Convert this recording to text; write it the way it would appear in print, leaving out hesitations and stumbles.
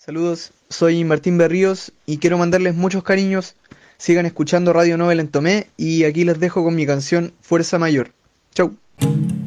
Saludos, soy Martín Berríos y quiero mandarles muchos cariños. Sigan escuchando Radio Nobel en Tomé y aquí les dejo con mi canción Fuerza Mayor. Chau.